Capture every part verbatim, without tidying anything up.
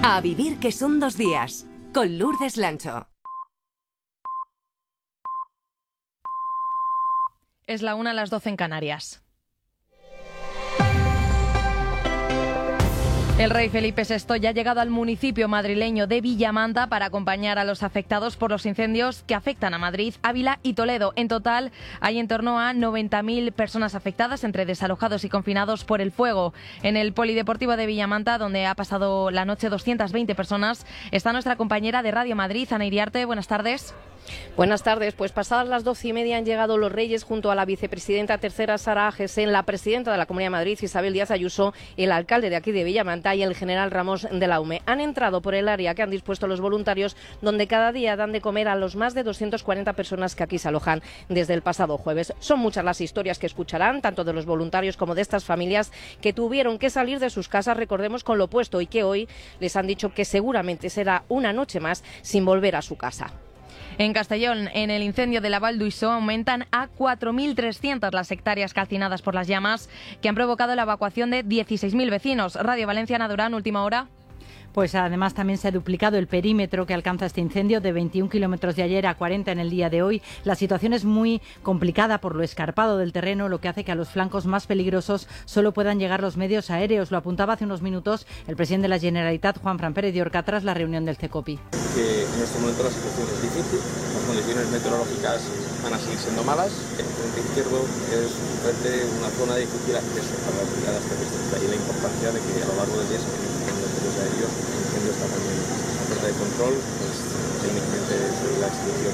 A vivir que son dos días, con Lourdes Lancho. Es la una a las doce en Canarias. El rey Felipe sexto ya ha llegado al municipio madrileño de Villamanta para acompañar a los afectados por los incendios que afectan a Madrid, Ávila y Toledo. En total hay en torno a noventa mil personas afectadas entre desalojados y confinados por el fuego. En el Polideportivo de Villamanta, donde ha pasado la noche doscientas veinte personas, está nuestra compañera de Radio Madrid, Ana Iriarte. Buenas tardes. Buenas tardes. Pues pasadas las doce y media han llegado los Reyes junto a la vicepresidenta tercera Sara Agesen, la presidenta de la Comunidad de Madrid Isabel Díaz Ayuso, el alcalde de aquí de Villamanta y el general Ramos de la U M E. Han entrado por el área que han dispuesto los voluntarios, donde cada día dan de comer a los más de doscientas cuarenta personas que aquí se alojan desde el pasado jueves. Son muchas las historias que escucharán, tanto de los voluntarios como de estas familias que tuvieron que salir de sus casas, recordemos, con lo opuesto, y que hoy les han dicho que seguramente será una noche más sin volver a su casa. En Castellón, en el incendio de la Val d'Uixó, aumentan a cuatro mil trescientas las hectáreas calcinadas por las llamas que han provocado la evacuación de dieciséis mil vecinos. Radio Valencia, Ana Durán, última hora. Pues además también se ha duplicado el perímetro que alcanza este incendio, de veintiún kilómetros de ayer a cuarenta en el día de hoy. La situación es muy complicada por lo escarpado del terreno, lo que hace que a los flancos más peligrosos solo puedan llegar los medios aéreos. Lo apuntaba hace unos minutos el presidente de la Generalitat, Juanfran Pérez de Orca, tras la reunión del CECOPI. Que en este momento la situación es difícil, las condiciones meteorológicas van a seguir siendo malas. El frente izquierdo es un frente, una zona de difícil acceso para las brigadas terrestres. De ahí la importancia de que a lo largo del día se tienen los medios aéreos. El incendio está también a falta de control, pues técnicamente la extinción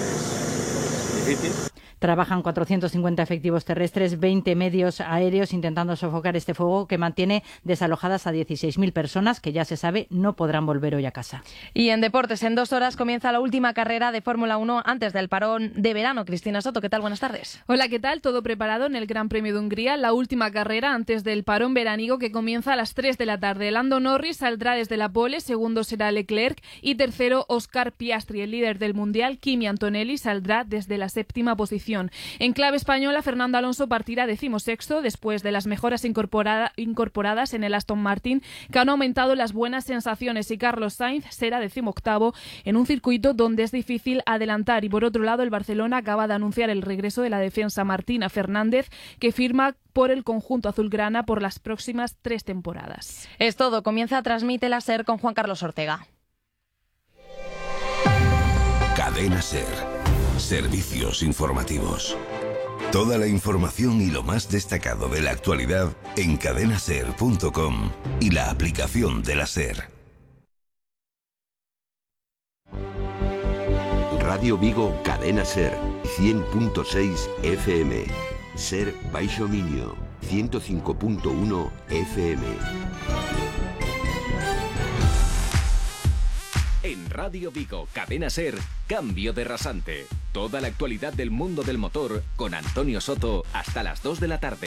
es difícil. Trabajan cuatrocientos cincuenta efectivos terrestres, veinte medios aéreos intentando sofocar este fuego que mantiene desalojadas a dieciséis mil personas que, ya se sabe, no podrán volver hoy a casa. Y en deportes, en dos horas comienza la última carrera de Fórmula uno antes del parón de verano. Cristina Soto, ¿qué tal? Buenas tardes. Hola, ¿qué tal? Todo preparado en el Gran Premio de Hungría, la última carrera antes del parón veraniego que comienza a las tres de la tarde. Lando Norris saldrá desde la pole, segundo será Leclerc y tercero Oscar Piastri. El líder del Mundial, Kimi Antonelli, saldrá desde la séptima posición. En clave española, Fernando Alonso partirá decimosexto después de las mejoras incorporada, incorporadas en el Aston Martin, que han aumentado las buenas sensaciones, y Carlos Sainz será decimoctavo en un circuito donde es difícil adelantar. Y por otro lado, el Barcelona acaba de anunciar el regreso de la defensa Martina Fernández, que firma por el conjunto azulgrana por las próximas tres temporadas. Es todo. Comienza Transmite la SER con Juan Carlos Ortega. Cadena SER. Servicios informativos. Toda la información y lo más destacado de la actualidad en cadena ser punto com y la aplicación de la SER. Radio Vigo, Cadena SER, cien punto seis F M. SER Baixo Minio, ciento cinco punto uno F M. En Radio Vigo, Cadena SER, Cambio de Rasante. Toda la actualidad del mundo del motor con Antonio Soto hasta las dos de la tarde.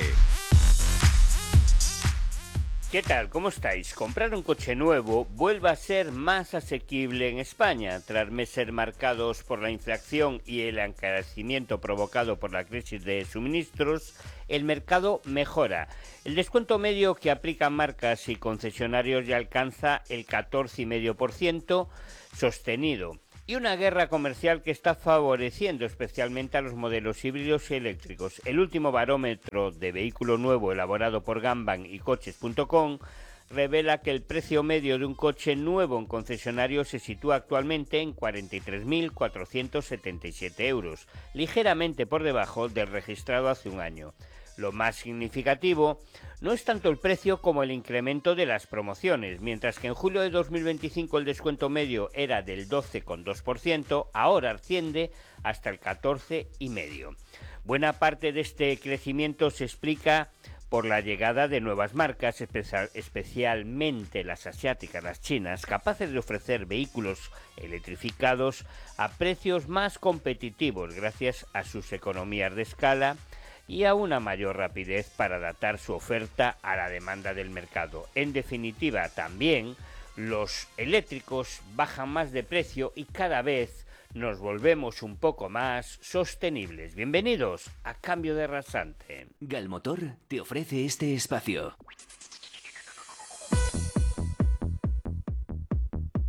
¿Qué tal? ¿Cómo estáis? Comprar un coche nuevo vuelve a ser más asequible en España. Tras meses marcados por la inflación y el encarecimiento provocado por la crisis de suministros, el mercado mejora. El descuento medio que aplican marcas y concesionarios ya alcanza el catorce coma cinco por ciento sostenido. Y una guerra comercial que está favoreciendo especialmente a los modelos híbridos y eléctricos. El último barómetro de vehículo nuevo elaborado por Gamban y coches punto com revela que el precio medio de un coche nuevo en concesionario se sitúa actualmente en cuarenta y tres mil cuatrocientos setenta y siete euros, ligeramente por debajo del registrado hace un año. Lo más significativo no es tanto el precio como el incremento de las promociones. Mientras que en julio de dos mil veinticinco el descuento medio era del doce coma dos por ciento, ahora asciende hasta el catorce coma cinco por ciento. Buena parte de este crecimiento se explica por la llegada de nuevas marcas, especial, especialmente las asiáticas, las chinas, capaces de ofrecer vehículos electrificados a precios más competitivos gracias a sus economías de escala y a una mayor rapidez para adaptar su oferta a la demanda del mercado. En definitiva, también los eléctricos bajan más de precio y cada vez nos volvemos un poco más sostenibles. Bienvenidos a Cambio de Rasante. Galmotor te ofrece este espacio.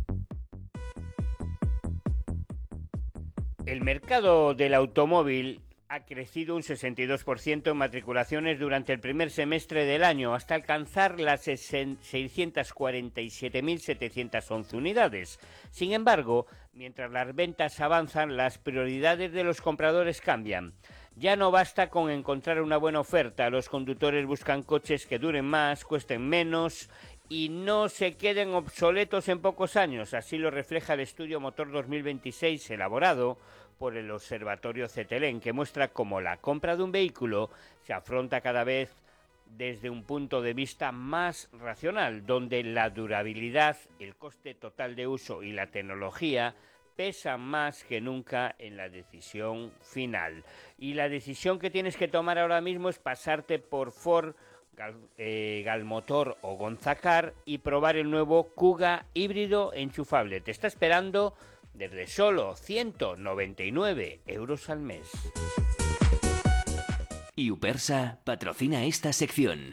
El mercado del automóvil ha crecido un sesenta y dos por ciento en matriculaciones durante el primer semestre del año, hasta alcanzar las seiscientas cuarenta y siete mil setecientas once unidades. Sin embargo, mientras las ventas avanzan, las prioridades de los compradores cambian. Ya no basta con encontrar una buena oferta, los conductores buscan coches que duren más, cuesten menos y no se queden obsoletos en pocos años. Así lo refleja el estudio Motor dos mil veintiséis elaborado por el Observatorio Cetelem, que muestra cómo la compra de un vehículo se afronta cada vez desde un punto de vista más racional, donde la durabilidad, el coste total de uso y la tecnología pesan más que nunca en la decisión final. Y la decisión que tienes que tomar ahora mismo es pasarte por Ford, Gal, eh, Galmotor o Gonzacar y probar el nuevo Kuga híbrido enchufable. Te está esperando desde solo ciento noventa y nueve euros al mes. Y Upersa patrocina esta sección.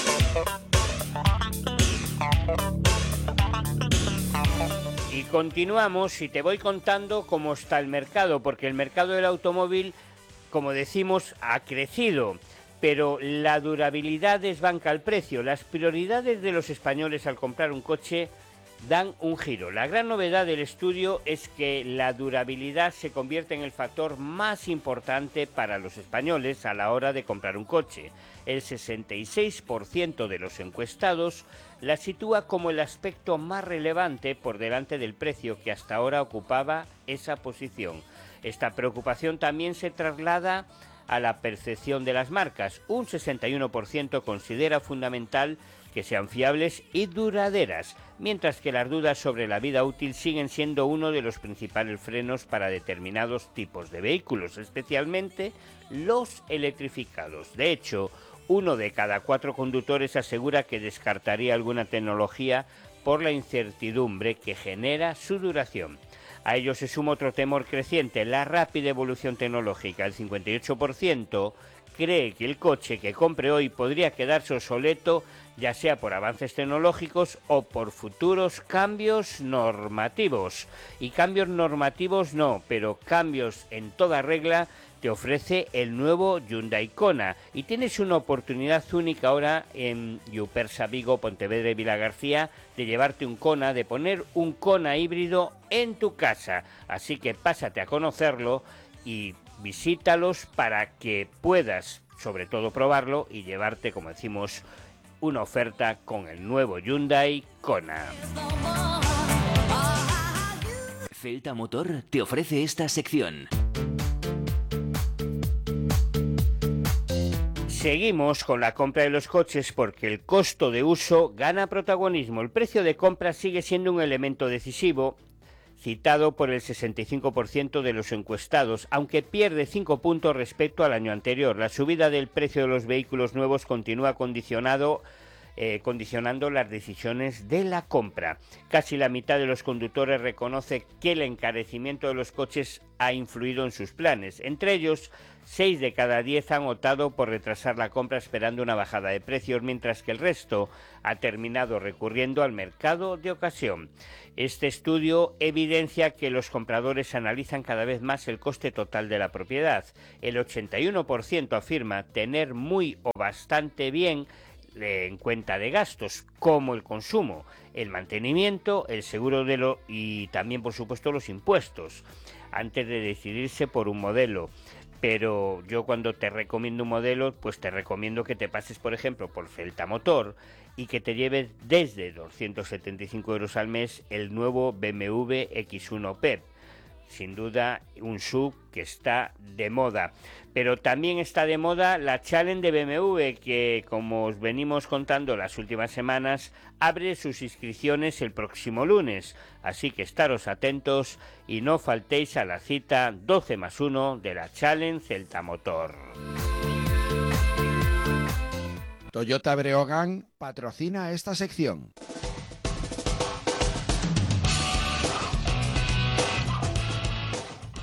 Y continuamos y te voy contando cómo está el mercado, porque el mercado del automóvil, como decimos, ha crecido, pero la durabilidad desbanca el precio. Las prioridades de los españoles al comprar un coche dan un giro. La gran novedad del estudio es que la durabilidad se convierte en el factor más importante para los españoles a la hora de comprar un coche. El sesenta y seis por ciento de los encuestados la sitúa como el aspecto más relevante por delante del precio, que hasta ahora ocupaba esa posición. Esta preocupación también se traslada a la percepción de las marcas. Un sesenta y uno por ciento considera fundamental que sean fiables y duraderas, mientras que las dudas sobre la vida útil siguen siendo uno de los principales frenos para determinados tipos de vehículos, especialmente los electrificados. De hecho, uno de cada cuatro conductores asegura que descartaría alguna tecnología por la incertidumbre que genera su duración. A ello se suma otro temor creciente, la rápida evolución tecnológica. El cincuenta y ocho por ciento cree que el coche que compre hoy podría quedarse obsoleto, ya sea por avances tecnológicos o por futuros cambios normativos. Y cambios normativos no, pero cambios en toda regla te ofrece el nuevo Hyundai Kona. Y tienes una oportunidad única ahora en Upersa Vigo, Pontevedra y Vilagarcía de llevarte un Kona, de poner un Kona híbrido en tu casa. Así que pásate a conocerlo y visítalos para que puedas, sobre todo, probarlo y llevarte, como decimos, una oferta con el nuevo Hyundai Kona. Celta Motor te ofrece esta sección. Seguimos con la compra de los coches porque el costo de uso gana protagonismo. El precio de compra sigue siendo un elemento decisivo, citado por el sesenta y cinco por ciento de los encuestados, aunque pierde cinco puntos respecto al año anterior. La subida del precio de los vehículos nuevos continúa condicionado, eh, condicionando las decisiones de la compra. Casi la mitad de los conductores reconoce que el encarecimiento de los coches ha influido en sus planes. Entre ellos, seis de cada diez han optado por retrasar la compra esperando una bajada de precios, mientras que el resto ha terminado recurriendo al mercado de ocasión. Este estudio evidencia que los compradores analizan cada vez más el coste total de la propiedad. El ochenta y uno por ciento afirma tener muy o bastante bien en cuenta de gastos, como el consumo, el mantenimiento, el seguro de lo y también, por supuesto, los impuestos, antes de decidirse por un modelo. Pero yo cuando te recomiendo un modelo, pues te recomiendo que te pases, por ejemplo, por Celta Motor y que te lleves desde doscientos setenta y cinco euros al mes el nuevo B M W X uno P E P. Sin duda, un S U V que está de moda. Pero también está de moda la Challenge de B M W, que, como os venimos contando las últimas semanas, abre sus inscripciones el próximo lunes. Así que estaros atentos y no faltéis a la cita doce más uno de la Challenge Celta Motor. Toyota Breogán patrocina esta sección.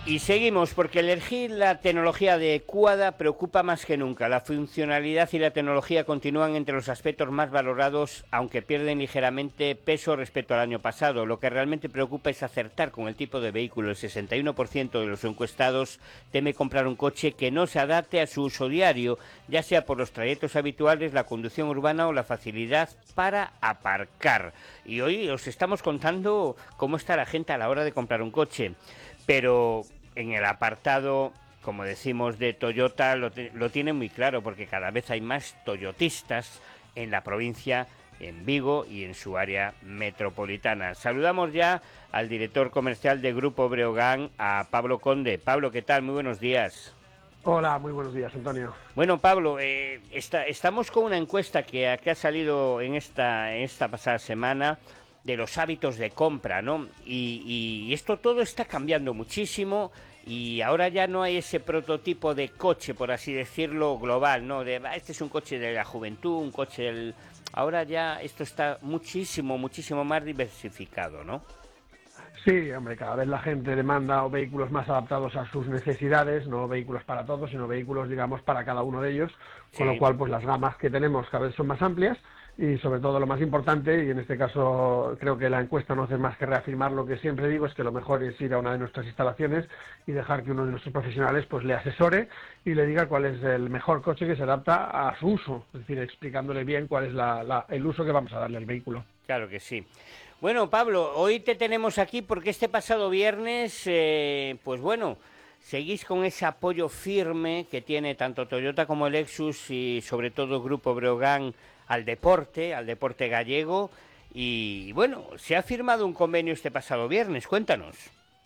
Y seguimos, porque elegir la tecnología adecuada preocupa más que nunca. La funcionalidad y la tecnología continúan entre los aspectos más valorados, aunque pierden ligeramente peso respecto al año pasado. Lo que realmente preocupa es acertar con el tipo de vehículo. El sesenta y uno por ciento de los encuestados teme comprar un coche que no se adapte a su uso diario, ya sea por los trayectos habituales, la conducción urbana o la facilidad para aparcar. Y hoy os estamos contando cómo está la gente a la hora de comprar un coche. Pero en el apartado, como decimos, de Toyota lo, te, lo tienen muy claro, porque cada vez hay más toyotistas en la provincia, en Vigo y en su área metropolitana. Saludamos ya al director comercial de Grupo Breogán, a Pablo Conde. Pablo, ¿qué tal? Muy buenos días. Hola, muy buenos días, Antonio. Bueno, Pablo, eh, está, estamos con una encuesta que, que ha salido en esta, en esta pasada semana, de los hábitos de compra, ¿no? Y, y esto todo está cambiando muchísimo y ahora ya no hay ese prototipo de coche, por así decirlo, global, ¿no? De, este es un coche de la juventud, un coche del... Ahora ya esto está muchísimo, muchísimo más diversificado, ¿no? Sí, hombre, cada vez la gente demanda vehículos más adaptados a sus necesidades, no vehículos para todos, sino vehículos, digamos, para cada uno de ellos, sí. Con lo cual, pues las gamas que tenemos cada vez son más amplias. Y sobre todo lo más importante, y en este caso creo que la encuesta no hace más que reafirmar lo que siempre digo, es que lo mejor es ir a una de nuestras instalaciones y dejar que uno de nuestros profesionales pues le asesore y le diga cuál es el mejor coche que se adapta a su uso, es decir, explicándole bien cuál es la, la, el uso que vamos a darle al vehículo. Claro que sí. Bueno, Pablo, hoy te tenemos aquí porque este pasado viernes, eh, pues bueno, seguís con ese apoyo firme que tiene tanto Toyota como Lexus y sobre todo Grupo Breogán al deporte, al deporte gallego, y bueno, se ha firmado un convenio este pasado viernes, cuéntanos.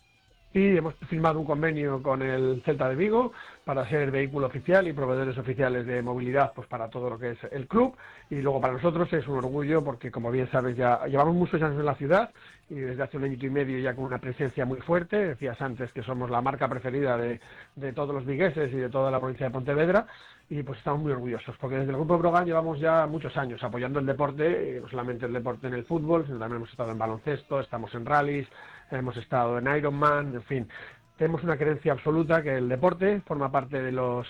Sí, hemos firmado un convenio con el Celta de Vigo para ser vehículo oficial y proveedores oficiales de movilidad pues para todo lo que es el club, y luego para nosotros es un orgullo porque, como bien sabes, ya llevamos muchos años en la ciudad y desde hace un año y medio ya con una presencia muy fuerte. Decías antes que somos la marca preferida de, de todos los vigueses y de toda la provincia de Pontevedra, y pues estamos muy orgullosos porque desde el Grupo Breogán llevamos ya muchos años apoyando el deporte, no solamente el deporte en el fútbol, sino también hemos estado en baloncesto, estamos en rallies, hemos estado en Ironman, en fin, tenemos una creencia absoluta que el deporte forma parte de los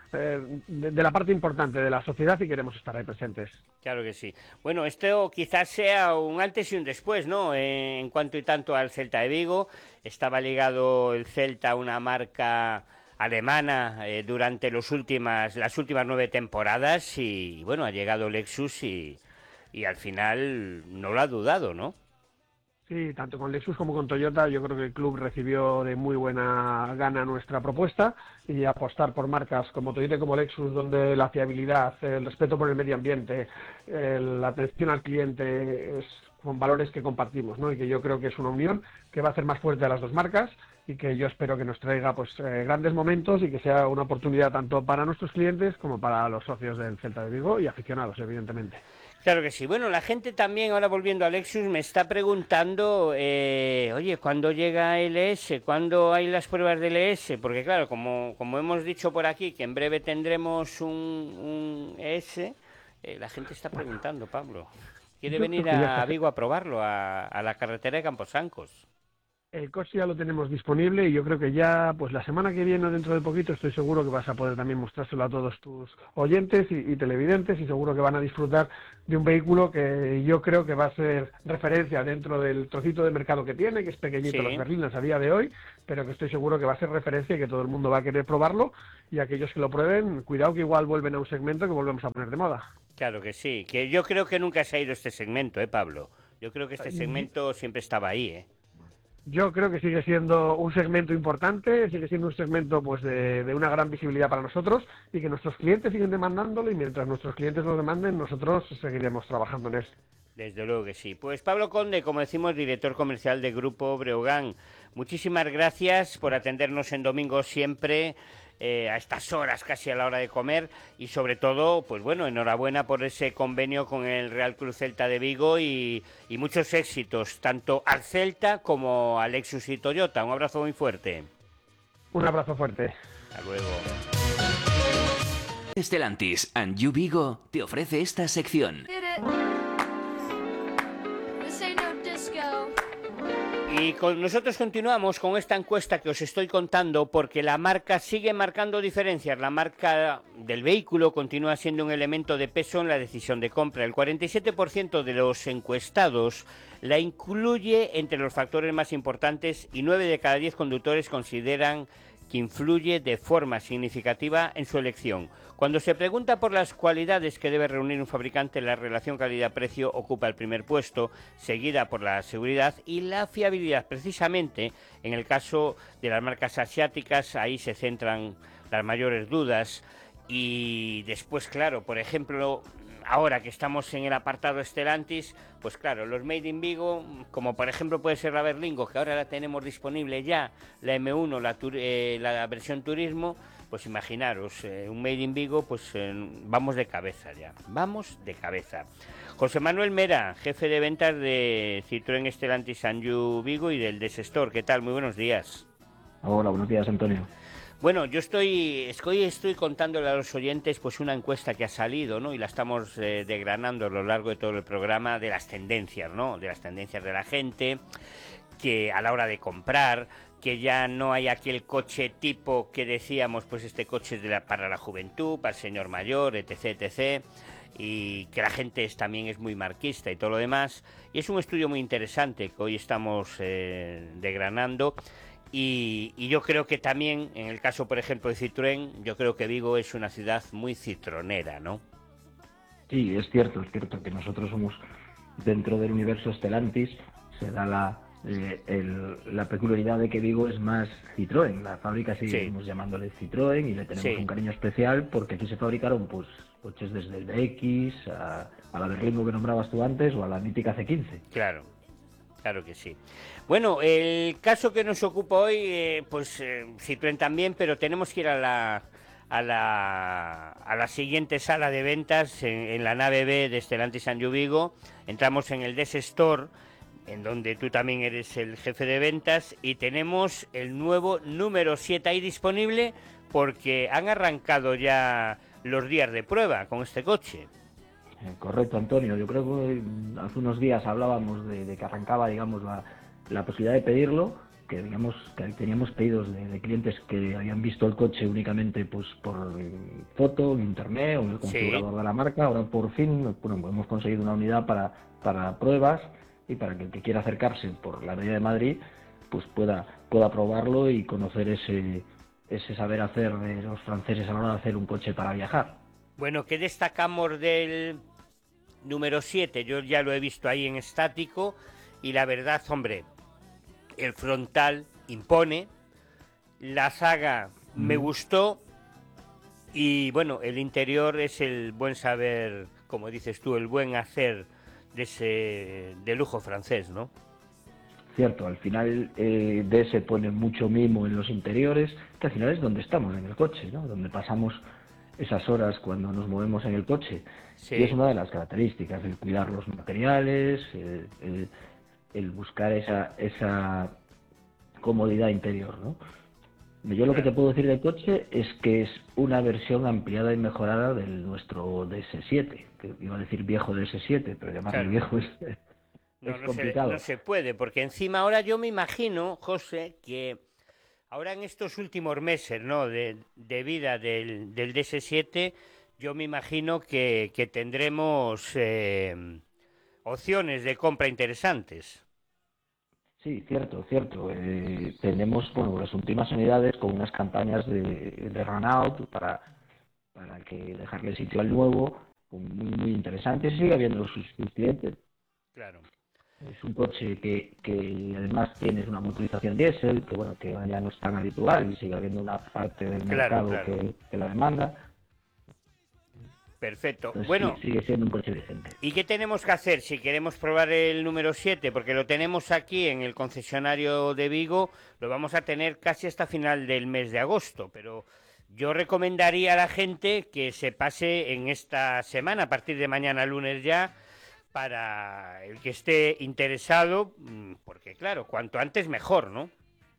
eh, de, de la parte importante de la sociedad y queremos estar ahí presentes. Claro que sí. Bueno, esto quizás sea un antes y un después, ¿no? Eh, en cuanto y tanto al Celta de Vigo, estaba ligado el Celta a una marca alemana eh, durante los últimas, las últimas nueve temporadas y bueno, ha llegado Lexus y, y al final no lo ha dudado, ¿no? Sí, tanto con Lexus como con Toyota yo creo que el club recibió de muy buena gana nuestra propuesta, y apostar por marcas como Toyota y como Lexus, donde la fiabilidad, el respeto por el medio ambiente, la atención al cliente es con valores que compartimos, ¿no? Y que yo creo que es una unión que va a hacer más fuerte a las dos marcas y que yo espero que nos traiga pues eh, grandes momentos y que sea una oportunidad tanto para nuestros clientes como para los socios del Celta de Vigo y aficionados, evidentemente. Claro que sí. Bueno, la gente también, ahora volviendo a Lexus, me está preguntando, eh, oye, ¿cuándo llega L S? ¿Cuándo hay las pruebas de L S? Porque claro, como, como hemos dicho por aquí, que en breve tendremos un, un E S, eh, la gente está preguntando, Pablo. ¿Quiere venir a Vigo a probarlo, a, a la carretera de Camposancos? El coche ya lo tenemos disponible y yo creo que ya, pues la semana que viene o dentro de poquito, estoy seguro que vas a poder también mostrárselo a todos tus oyentes y, y televidentes, y seguro que van a disfrutar de un vehículo que yo creo que va a ser referencia dentro del trocito de mercado que tiene, que es pequeñito, sí, las berlinas a día de hoy, pero que estoy seguro que va a ser referencia y que todo el mundo va a querer probarlo, y aquellos que lo prueben, cuidado que igual vuelven a un segmento que volvemos a poner de moda. Claro que sí, que yo creo que nunca se ha ido este segmento, ¿eh, Pablo? Yo creo que este segmento siempre estaba ahí, ¿eh? Yo creo que sigue siendo un segmento importante, sigue siendo un segmento pues de, de una gran visibilidad para nosotros, y que nuestros clientes siguen demandándolo, y mientras nuestros clientes lo demanden, nosotros seguiremos trabajando en él. Desde luego que sí. Pues Pablo Conde, como decimos, director comercial de Grupo Breogán, muchísimas gracias por atendernos en domingo siempre, eh, a estas horas, casi a la hora de comer, y sobre todo, pues bueno, enhorabuena por ese convenio con el Real Club Celta de Vigo y, y muchos éxitos, tanto al Celta como a Lexus y Toyota. Un abrazo muy fuerte. Un abrazo fuerte. Hasta luego. Stellantis and You Vigo te ofrece esta sección. Y con nosotros continuamos con esta encuesta que os estoy contando porque la marca sigue marcando diferencias. La marca del vehículo continúa siendo un elemento de peso en la decisión de compra. El cuarenta y siete por ciento de los encuestados la incluye entre los factores más importantes y nueve de cada diez conductores consideran que influye de forma significativa en su elección. Cuando se pregunta por las cualidades que debe reunir un fabricante, la relación calidad-precio ocupa el primer puesto, seguida por la seguridad y la fiabilidad. Precisamente, en el caso de las marcas asiáticas, ahí se centran las mayores dudas. Y después, claro, por ejemplo, ahora que estamos en el apartado Stellantis, pues claro, los Made in Vigo, como por ejemplo puede ser la Berlingo, que ahora la tenemos disponible ya, la eme uno, la, eh, la versión turismo, pues imaginaros, eh, un Made in Vigo, pues eh, vamos de cabeza ya, vamos de cabeza. José Manuel Mera, jefe de ventas de Citroën Stellantis Sanyu Vigo y del Desestor, ¿qué tal? Muy buenos días. Hola, buenos días, Antonio. Bueno, yo estoy, estoy, estoy contándole a los oyentes pues una encuesta que ha salido, ¿no? Y la estamos eh, desgranando a lo largo de todo el programa de las tendencias, ¿no? De las tendencias de la gente, que a la hora de comprar, que ya no hay aquel coche tipo que decíamos, pues este coche es de la, para la juventud, para el señor mayor, etc, etcétera, y que la gente es, también es muy marquista y todo lo demás. Y es un estudio muy interesante que hoy estamos eh, desgranando. Y, y yo creo que también, en el caso, por ejemplo, de Citroën, yo creo que Vigo es una ciudad muy citronera, ¿no? Sí, es cierto, es cierto que nosotros somos, dentro del universo Stellantis, se da la, eh, el, la peculiaridad de que Vigo es más Citroën. La fábrica seguimos sí. llamándole Citroën y le tenemos sí. un cariño especial porque aquí se fabricaron pues coches desde el B X a, a la Berlingo que nombrabas tú antes o a la mítica C quince. Claro. Claro que sí. Bueno, el caso que nos ocupa hoy, eh, pues eh, Citroën también, pero tenemos que ir a la, a la, a la siguiente sala de ventas, en, en la nave B de Stellantis Sanyu Vigo. Entramos en el Desestor, en donde tú también eres el jefe de ventas, y tenemos el nuevo número siete ahí disponible, porque han arrancado ya los días de prueba con este coche. Correcto, Antonio. Yo creo que hace unos días hablábamos de, de que arrancaba, digamos, la, la posibilidad de pedirlo, que digamos que teníamos pedidos de, de clientes que habían visto el coche únicamente pues por foto, en internet o en el configurador sí. de la marca. Ahora por fin bueno, hemos conseguido una unidad para, para pruebas y para que el que quiera acercarse por la Avenida de Madrid pues pueda, pueda probarlo y conocer ese, ese saber hacer de los franceses a la hora de hacer un coche para viajar. Bueno, ¿qué destacamos del número siete? Yo ya lo he visto ahí en estático y la verdad, hombre, el frontal impone, la saga mm. me gustó y bueno, el interior es el buen saber, como dices tú, el buen hacer de ese de lujo francés, ¿no? Cierto, al final eh, D S pone mucho mimo en los interiores, que al final es donde estamos en el coche, ¿no? Donde pasamos esas horas cuando nos movemos en el coche. Sí. Y es una de las características, el cuidar los materiales, el, el, el buscar esa, esa comodidad interior, ¿no? Yo lo que te puedo decir del coche es que es una versión ampliada y mejorada del nuestro D S siete, que iba a decir viejo D S siete, pero llamarlo claro. viejo es, es no, no complicado. Se, no se puede, porque encima ahora yo me imagino, José, que ahora en estos últimos meses, ¿no? de, de vida del, del D S siete, yo me imagino que, que tendremos eh, opciones de compra interesantes. Sí, cierto, cierto. Eh, tenemos bueno, las últimas unidades con unas campañas de, de run-out para, para que dejarle sitio al nuevo, muy, muy interesantes, y sigue habiendo sus, sus clientes. Claro. Es un coche que, que además tiene una motorización diésel, que bueno, que ya no es tan habitual y sigue habiendo una parte del claro, mercado claro. Que, que la demanda. Perfecto. Entonces, bueno, sí, sigue siendo un coche decente. ¿Y qué tenemos que hacer si queremos probar el número siete? Porque lo tenemos aquí en el concesionario de Vigo, lo vamos a tener casi hasta final del mes de agosto, pero yo recomendaría a la gente que se pase en esta semana, a partir de mañana lunes ya, para el que esté interesado, porque claro, cuanto antes mejor, ¿no?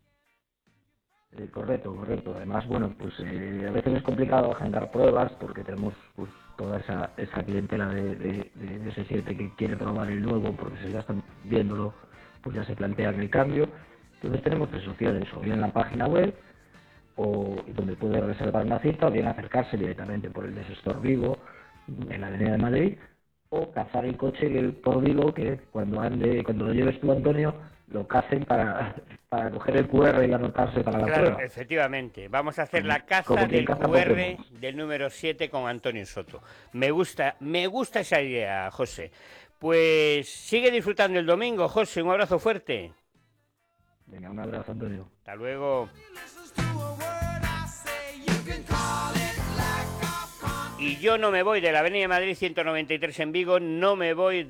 Eh, correcto, correcto. Además, bueno, pues eh, a veces es complicado agendar pruebas porque tenemos pues toda esa, esa clientela de, de, de D S siete que quiere probar el nuevo porque se ya están viéndolo pues ya se plantean el cambio. Entonces tenemos tres opciones, o bien en la página web, o donde puede reservar una cita, o bien acercarse directamente por el Desestor Vigo, en la Avenida de Madrid, o cazar el coche por Vigo, que cuando ande, cuando lo lleves tú, Antonio, lo cacen para, para coger el cu erre y anotarse para la claro, prueba. Efectivamente, vamos a hacer la caza del cu erre del número siete con Antonio Soto. Me gusta, me gusta esa idea, José. Pues sigue disfrutando el domingo, José, un abrazo fuerte. Venga, un abrazo, Antonio. Hasta luego. Y yo no me voy de la Avenida de Madrid ciento noventa y tres en Vigo, no me voy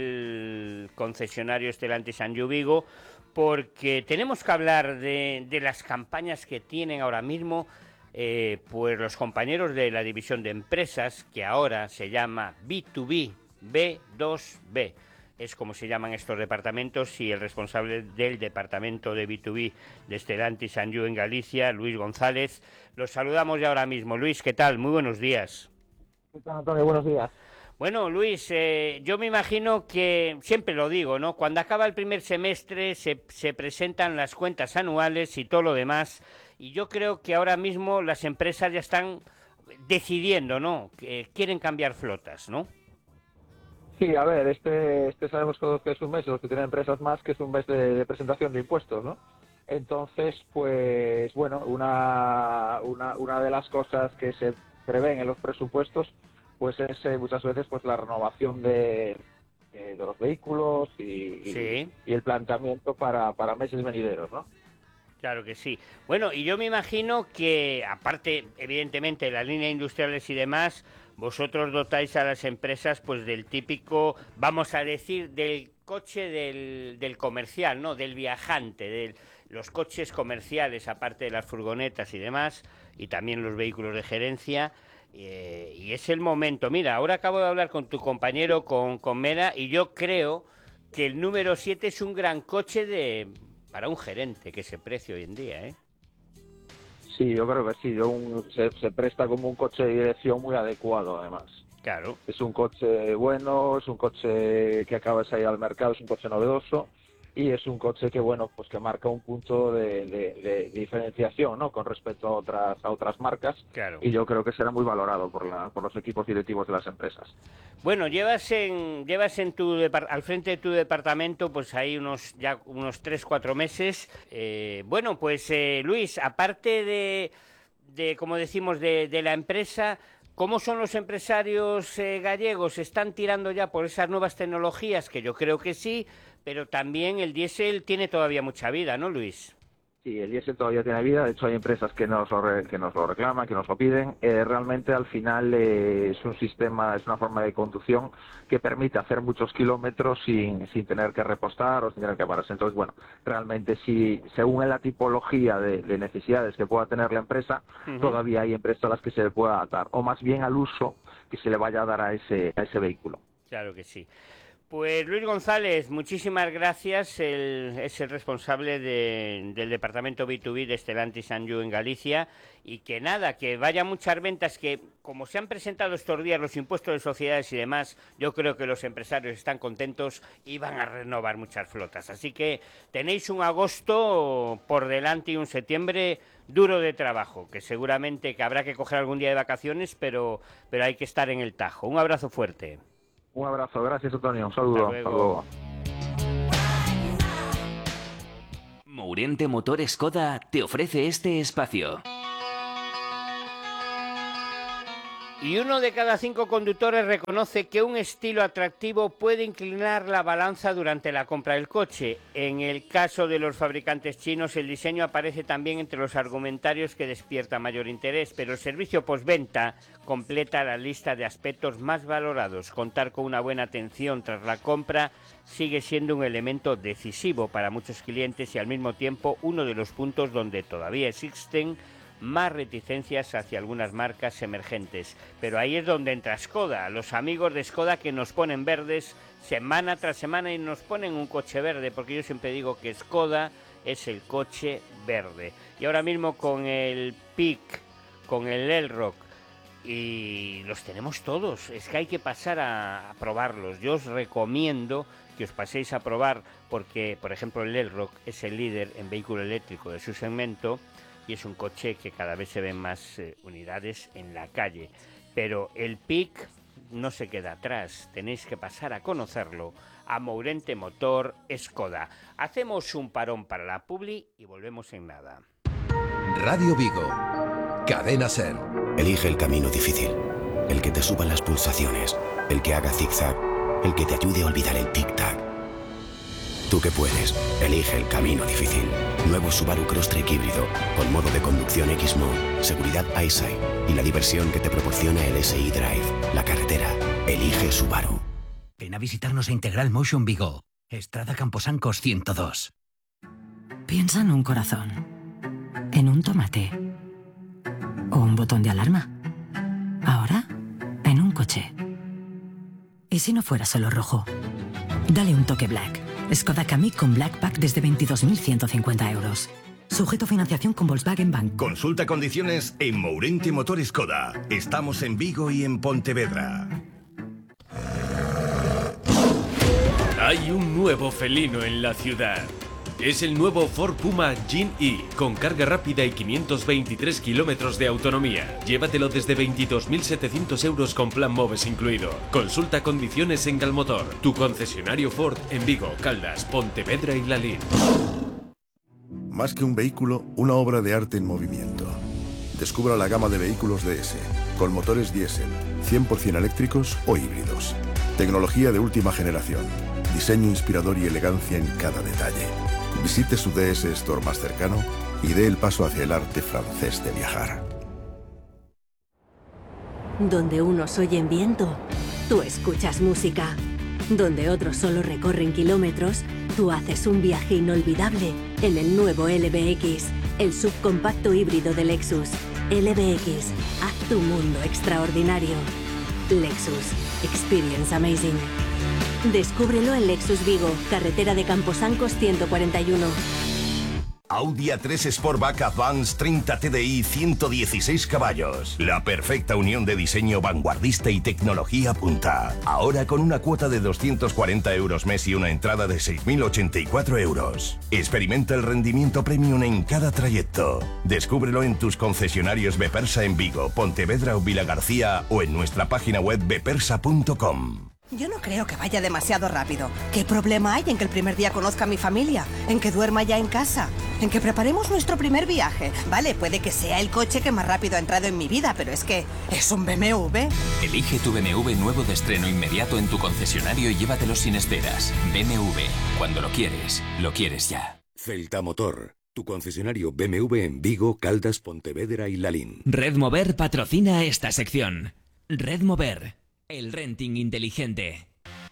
del concesionario Stellantis Sanyu Vigo, porque tenemos que hablar de, de las campañas que tienen ahora mismo eh, pues los compañeros de la división de empresas, que ahora se llama B dos B, B dos B. Es como se llaman estos departamentos, y el responsable del departamento de B dos B de Stellantis Sanyu en Galicia, Luis González. Los saludamos ya ahora mismo. Luis, ¿qué tal? Muy buenos días. ¿Qué tal, Antonio? Buenos días. Bueno, Luis, eh, yo me imagino que, siempre lo digo, ¿no? Cuando acaba el primer semestre se, se presentan las cuentas anuales y todo lo demás, y yo creo que ahora mismo las empresas ya están decidiendo, ¿no? Que quieren cambiar flotas, ¿no? Sí, a ver, este, este sabemos todos que es un mes, los que tienen empresas más, que es un mes de, de presentación de impuestos, ¿no? Entonces, pues, bueno, una, una, una de las cosas que se prevén en los presupuestos, pues es eh, muchas veces pues la renovación de, eh, de los vehículos y, y, sí. y el planteamiento para, para meses venideros, ¿no? Claro que sí. Bueno, y yo me imagino que, aparte, evidentemente, de las líneas industriales y demás, vosotros dotáis a las empresas pues del típico, vamos a decir, del coche del, del comercial, ¿no? Del viajante, de los coches comerciales, aparte de las furgonetas y demás, y también los vehículos de gerencia. Eh, y es el momento. Mira, ahora acabo de hablar con tu compañero, con, con Mera, y yo creo que el número siete es un gran coche de para un gerente, que se precio hoy en día, ¿eh? Sí, yo creo que sí. Yo un, se, se presta como un coche de dirección muy adecuado, además. Claro. Es un coche bueno, es un coche que acaba de salir al mercado, es un coche novedoso. Y es un coche que, bueno, pues que marca un punto de, de, de diferenciación, ¿no? Con respecto a otras a otras marcas. Claro. Y yo creo que será muy valorado por la, por los equipos directivos de las empresas. Bueno, llevas en llevas en tu al frente de tu departamento, pues hay unos ya unos tres cuatro meses. Eh, bueno, pues eh, Luis, aparte de de como decimos de, de la empresa, ¿cómo son los empresarios eh, gallegos? ¿Están tirando ya por esas nuevas tecnologías? Que yo creo que sí. Pero también el diésel tiene todavía mucha vida, ¿no, Luis? Sí, el diésel todavía tiene vida. De hecho, hay empresas que nos lo, re, que nos lo reclaman, que nos lo piden. Eh, realmente, al final, eh, es un sistema, es una forma de conducción que permite hacer muchos kilómetros sin, sin tener que repostar o sin tener que pararse. Entonces, bueno, realmente, si según la tipología de, de necesidades que pueda tener la empresa, uh-huh. todavía hay empresas a las que se le pueda adaptar, o más bien al uso que se le vaya a dar a ese, a ese vehículo. Claro que sí. Pues Luis González, muchísimas gracias. Él es el responsable de, del departamento B dos B de Stellantis Sanyu en Galicia. Y que nada, que vaya muchas ventas, que como se han presentado estos días los impuestos de sociedades y demás, yo creo que los empresarios están contentos y van a renovar muchas flotas. Así que tenéis un agosto por delante y un septiembre duro de trabajo, que seguramente que habrá que coger algún día de vacaciones, pero, pero hay que estar en el tajo. Un abrazo fuerte. Un abrazo, gracias Antonio, un saludo. Hasta luego. Hasta luego. Mouriente Motor Skoda te ofrece este espacio. Y uno de cada cinco conductores reconoce que un estilo atractivo puede inclinar la balanza durante la compra del coche. En el caso de los fabricantes chinos, el diseño aparece también entre los argumentarios que despierta mayor interés, pero el servicio postventa completa la lista de aspectos más valorados. Contar con una buena atención tras la compra sigue siendo un elemento decisivo para muchos clientes y al mismo tiempo uno de los puntos donde todavía existen más reticencias hacia algunas marcas emergentes. Pero ahí es donde entra Skoda, los amigos de Skoda que nos ponen verdes semana tras semana y nos ponen un coche verde, porque yo siempre digo que Skoda es el coche verde. Y ahora mismo con el Pick, con el Elrock, y los tenemos todos, es que hay que pasar a, a probarlos. Yo os recomiendo que os paséis a probar, porque, por ejemplo, el Elrock es el líder en vehículo eléctrico de su segmento y es un coche que cada vez se ven más eh, unidades en la calle. Pero el Pick no se queda atrás, tenéis que pasar a conocerlo a Mourente Motor Skoda. Hacemos un parón para la publi y volvemos en nada. Radio Vigo, Cadena SER. Elige el camino difícil, el que te suba las pulsaciones, el que haga zigzag, el que te ayude a olvidar el tic-tac. Tú que puedes, elige el camino difícil. Nuevo Subaru Crosstrek híbrido, con modo de conducción X-Mode, seguridad EyeSight y la diversión que te proporciona el S I Drive. La carretera, elige Subaru. Ven a visitarnos a Integral Motion Vigo, Estrada Camposancos ciento dos. Piensa en un corazón, en un tomate o un botón de alarma. Ahora, en un coche. ¿Y si no fuera solo rojo? Dale un toque black. Skoda Kamiq con Black Pack desde veintidós mil ciento cincuenta euros. Sujeto a financiación con Volkswagen Bank. Consulta condiciones en Mourente Motor Skoda. Estamos en Vigo y en Pontevedra. Hay un nuevo felino en la ciudad. Es el nuevo Ford Puma Gen-E, con carga rápida y quinientos veintitrés kilómetros de autonomía. Llévatelo desde veintidós mil setecientos euros con plan MOVES incluido. Consulta condiciones en Galmotor, tu concesionario Ford en Vigo, Caldas, Pontevedra y Lalín. Más que un vehículo, una obra de arte en movimiento. Descubra la gama de vehículos D S, con motores diésel, cien por ciento eléctricos o híbridos. Tecnología de última generación, diseño inspirador y elegancia en cada detalle. Visite su D S Store más cercano y dé el paso hacia el arte francés de viajar. Donde unos oyen viento, tú escuchas música. Donde otros solo recorren kilómetros, tú haces un viaje inolvidable en el nuevo L B X, el subcompacto híbrido de Lexus. L B X, haz tu mundo extraordinario. Lexus, experience amazing. Descúbrelo en Lexus Vigo, carretera de Camposancos ciento cuarenta y uno. Audi A tres Sportback Advance treinta T D I ciento dieciséis caballos. La perfecta unión de diseño vanguardista y tecnología punta. Ahora con una cuota de doscientos cuarenta euros mes y una entrada de seis mil ochenta y cuatro euros. Experimenta el rendimiento premium en cada trayecto. Descúbrelo en tus concesionarios Bepersa en Vigo, Pontevedra o Vilagarcía o en nuestra página web bepersa punto com. Yo no creo que vaya demasiado rápido. ¿Qué problema hay en que el primer día conozca a mi familia? ¿En que duerma ya en casa? ¿En que preparemos nuestro primer viaje? Vale, puede que sea el coche que más rápido ha entrado en mi vida, pero es que es un B M W. Elige tu B M W nuevo de estreno inmediato en tu concesionario y llévatelo sin esperas. B M W. Cuando lo quieres, lo quieres ya. Celta Motor. Tu concesionario B M W en Vigo, Caldas, Pontevedra y Lalín. Red Mover patrocina esta sección. Red Mover. El renting inteligente.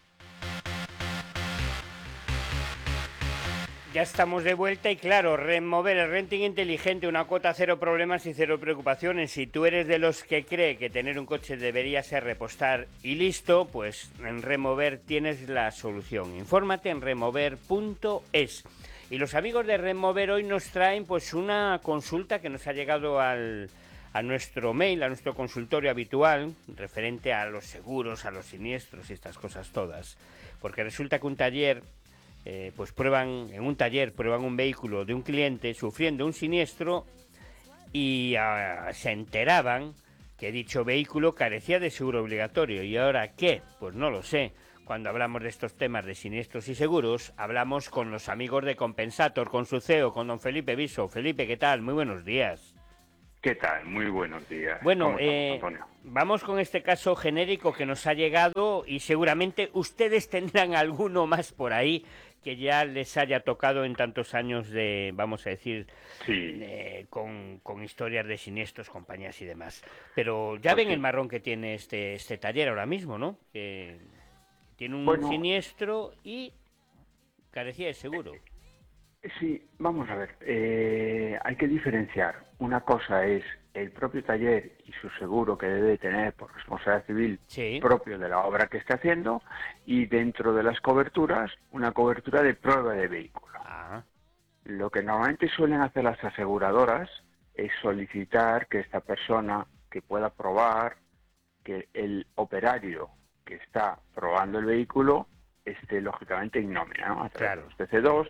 Ya estamos de vuelta y claro, remover el renting inteligente, una cuota cero problemas y cero preocupaciones. Si tú eres de los que cree que tener un coche debería ser repostar y listo, pues en Remover tienes la solución. Infórmate en remover punto es. Y los amigos de Remover hoy nos traen pues una consulta que nos ha llegado al... a nuestro mail, a nuestro consultorio habitual, referente a los seguros, a los siniestros y estas cosas todas. Porque resulta que un taller, eh, pues prueban, en un taller prueban un vehículo de un cliente sufriendo un siniestro y uh, se enteraban que dicho vehículo carecía de seguro obligatorio. ¿Y ahora qué? Pues no lo sé. Cuando hablamos de estos temas de siniestros y seguros, hablamos con los amigos de Compensator, con su C E O, con don Felipe Viso. Felipe, ¿qué tal? Muy buenos días. ¿Qué tal? Muy buenos días. Bueno, eh, vamos con este caso genérico que nos ha llegado y seguramente ustedes tendrán alguno más por ahí que ya les haya tocado en tantos años de, vamos a decir, sí. eh, con, con historias de siniestros, compañías y demás. Pero ya pues ven sí. el marrón que tiene este, este taller ahora mismo, ¿no? Que tiene un bueno, siniestro y carecía de seguro. Sí, vamos a ver, eh, hay que diferenciar. Una cosa es el propio taller y su seguro que debe tener por responsabilidad civil sí. propio de la obra que esté haciendo, y dentro de las coberturas, una cobertura de prueba de vehículo. Ah. Lo que normalmente suelen hacer las aseguradoras es solicitar que esta persona que pueda probar que el operario que está probando el vehículo esté lógicamente en nómina, ¿no? A través de los T C dos,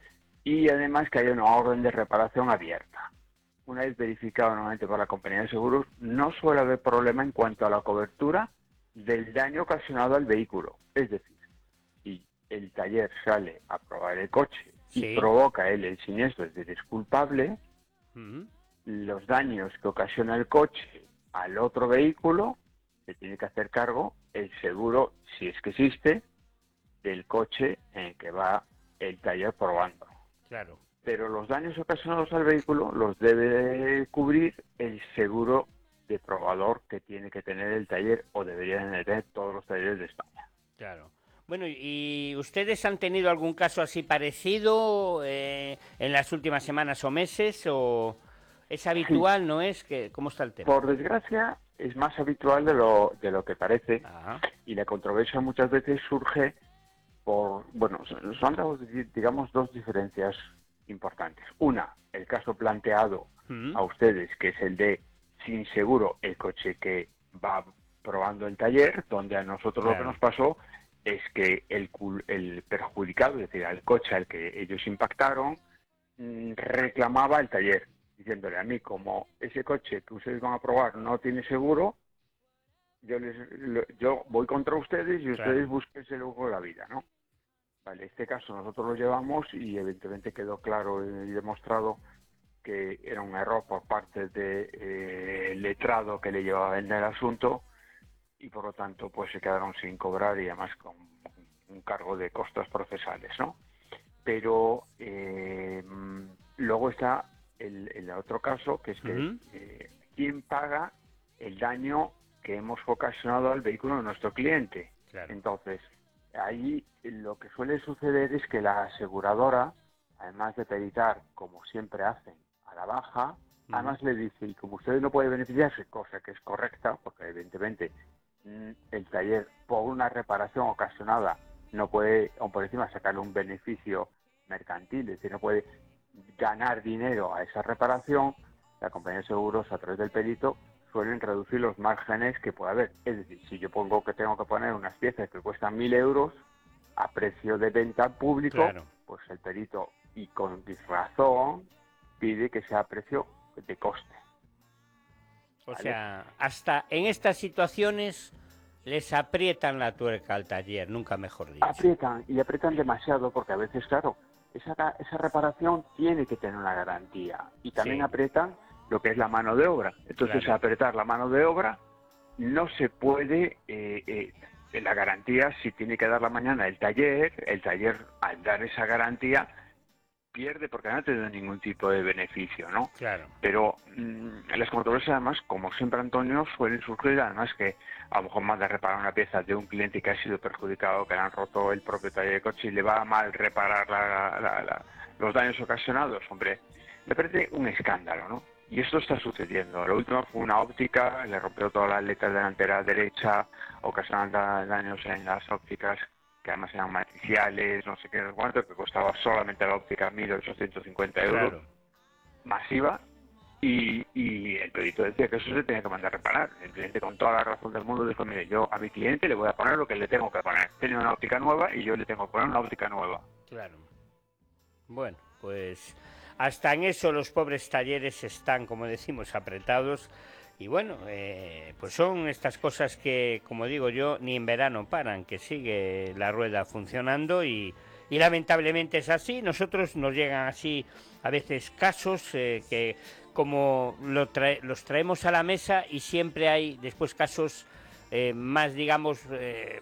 y además que haya una orden de reparación abierta. Una vez verificado nuevamente por la compañía de seguros, no suele haber problema en cuanto a la cobertura del daño ocasionado al vehículo. Es decir, si el taller sale a probar el coche y Sí. provoca él el siniestro, es decir, es culpable, Ujú. los daños que ocasiona el coche al otro vehículo, se tiene que hacer cargo el seguro, si es que existe, del coche en el que va el taller probando. Claro. Pero los daños ocasionados al vehículo los debe cubrir el seguro de probador que tiene que tener el taller, o deberían tener todos los talleres de España. Claro. Bueno, ¿y ustedes han tenido algún caso así parecido eh, en las últimas semanas o meses? ¿O es habitual, sí. no es? que ¿Cómo está el tema? Por desgracia, es más habitual de lo, de lo que parece. Ajá. Y la controversia muchas veces surge por... Bueno, son, digamos, dos diferencias importantes. Una, el caso planteado uh-huh. a ustedes, que es el de sin seguro el coche que va probando el taller, donde a nosotros claro. lo que nos pasó es que el, el perjudicado, es decir, al coche al que ellos impactaron, reclamaba el taller, diciéndole a mí, como ese coche que ustedes van a probar no tiene seguro, yo les yo voy contra ustedes y claro. ustedes búsquense luego la vida, ¿no? Vale, este caso nosotros lo llevamos y evidentemente quedó claro y demostrado que era un error por parte del de, eh, letrado que le llevaba en el asunto, y por lo tanto pues se quedaron sin cobrar y además con un cargo de costos procesales, ¿no? Pero eh, luego está el, el otro caso, que es que uh-huh. eh, ¿quién paga el daño que hemos ocasionado al vehículo de nuestro cliente? Claro. Entonces, ahí lo que suele suceder es que la aseguradora, además de peritar, como siempre hacen, a la baja, uh-huh. además le dice, y como usted no puede beneficiarse, cosa que es correcta, porque evidentemente el taller por una reparación ocasionada no puede, aun por encima, sacarle un beneficio mercantil, es decir, no puede ganar dinero a esa reparación, la compañía de seguros a través del perito suelen reducir los márgenes que pueda haber. Es decir, si yo pongo que tengo que poner unas piezas que cuestan mil euros a precio de venta público, claro. pues el perito, y con razón, pide que sea a precio de coste. O ¿Vale? sea, hasta en estas situaciones les aprietan la tuerca al taller, nunca mejor dicho. Aprietan, y aprietan demasiado, porque a veces, claro, esa, esa reparación tiene que tener una garantía. Y también sí. aprietan lo que es la mano de obra. Entonces, claro. apretar la mano de obra no se puede... Eh, eh, la garantía, si tiene que dar la mañana el taller, el taller al dar esa garantía pierde porque no ha tenido ningún tipo de beneficio, ¿no? Claro. Pero mmm, las controversias, además, como siempre, Antonio, suelen surgir, además, que a lo mejor manda a reparar una pieza de un cliente que ha sido perjudicado, que le han roto el propio taller de coche y le va mal reparar la, la, la, los daños ocasionados. Hombre, me parece un escándalo, ¿no? Y esto está sucediendo. Lo último fue una óptica, le rompió todas las letras delantera derecha, ocasionando daños en las ópticas, que además eran matriciales, no sé qué, cuánto, que costaba solamente la óptica mil ochocientos cincuenta euros, claro. masiva, y, y el perito decía que eso se tenía que mandar a reparar. El cliente, con toda la razón del mundo, dijo, mire, yo a mi cliente le voy a poner lo que le tengo que poner. Tiene una óptica nueva y yo le tengo que poner una óptica nueva. Claro. Bueno, pues hasta en eso los pobres talleres están, como decimos, apretados. Y bueno, eh, pues son estas cosas que, como digo yo, ni en verano paran, que sigue la rueda funcionando y, y lamentablemente es así. Nosotros nos llegan así a veces casos eh, que como lo trae, los traemos a la mesa y siempre hay después casos eh, más, digamos, eh,